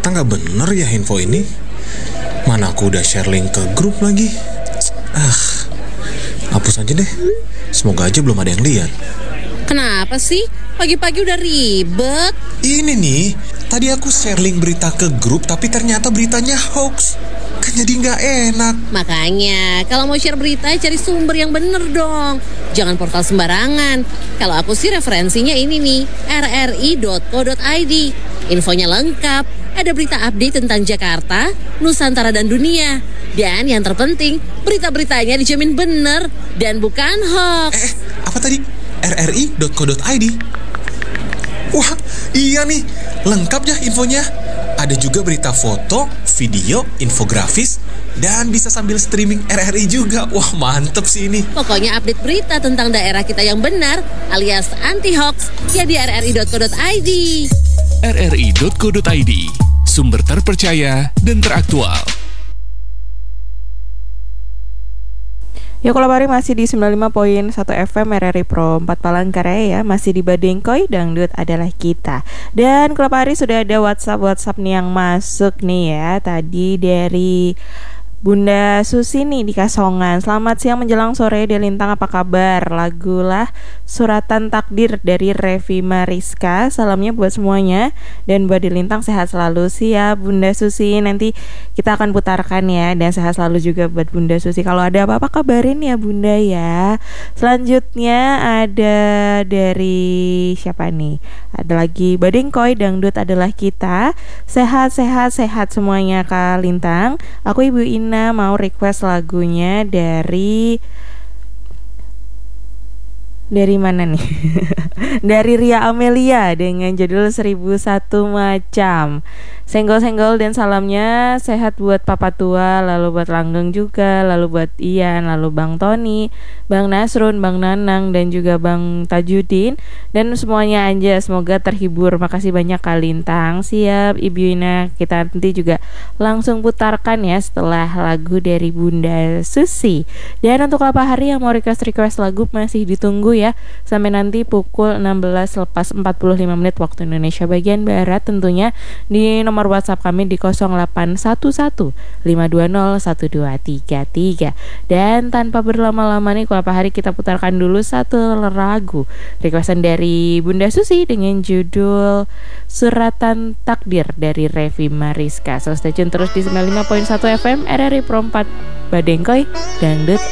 Ternyata nggak bener ya info ini. Mana aku udah share link ke grup lagi. Hapus aja deh. Semoga aja belum ada yang lihat. Kenapa sih? Pagi-pagi udah ribet. Ini nih, tadi aku share link berita ke grup tapi ternyata beritanya hoax. Kan jadi nggak enak. Makanya, kalau mau share berita cari sumber yang bener dong. Jangan portal sembarangan. Kalau aku sih referensinya ini nih, rri.co.id. Infonya lengkap, ada berita update tentang Jakarta, Nusantara dan dunia. Dan yang terpenting, berita-beritanya dijamin bener dan bukan hoax. Apa tadi? rri.co.id. Wah, iya nih, lengkap ya infonya. Ada juga berita foto, video, infografis, dan bisa sambil streaming RRI juga. Wah, mantep sih ini. Pokoknya update berita tentang daerah kita yang benar alias anti-hoax ya di rri.co.id. rri.co.id, sumber terpercaya dan teraktual. Yuk Kolabari masih di 95.1 FM RRI Pro 4 Palangkaraya ya. Masih di Badengkoy, dangdut adalah kita. Dan Kolabari sudah ada WhatsApp nih yang masuk nih ya. Tadi dari Bunda Susi nih di Kasongan. Selamat siang menjelang sore Delintang, apa kabar? Lagulah Suratan Takdir dari Revi Mariska. Salamnya buat semuanya. Dan buat Delintang sehat selalu. Siap Bunda Susi, nanti kita akan putarkan ya. Dan sehat selalu juga buat Bunda Susi. Kalau ada apa-apa kabarin ya Bunda ya. Selanjutnya ada dari siapa nih? Ada lagi Badengkoy, dangdut adalah kita. Sehat semuanya Kak Lintang. Aku Ibu Ina mau request lagunya dari mana nih? Dari Ria Amelia dengan judul 1001 Macam. Senggol-senggol dan salamnya sehat buat Papa Tua, lalu buat Langgeng juga, lalu buat Ian, lalu Bang Tony, Bang Nasrun, Bang Nanang, dan juga Bang Tajudin. Dan semuanya aja semoga terhibur. Makasih banyak Kak Lintang. Siap Ibu Ina, kita nanti juga langsung putarkan ya setelah lagu dari Bunda Susi. Dan untuk apa hari yang mau request lagu masih ditunggu ya, sampai nanti pukul 16 lepas 45 menit waktu Indonesia bagian Barat tentunya, di nomor WhatsApp kami di 0811 520 1233. Dan tanpa berlama-lama nih, kalau hari kita putarkan dulu satu lagu requestan dari Bunda Susi dengan judul Suratan Takdir dari Revi Mariska. So stay tune terus di 95.1 FM RRI Pro 4 Badengkoy, dangdut